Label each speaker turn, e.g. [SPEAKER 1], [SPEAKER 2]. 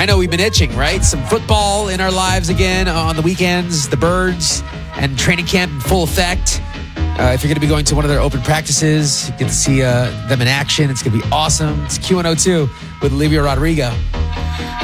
[SPEAKER 1] I know we've been itching, right? Some football in our lives again on the weekends, the Birds, and training camp in full effect. If you're going to be going to one of their open practices, you get to see them in action. It's going to be awesome. It's Q102 with Olivia Rodrigo.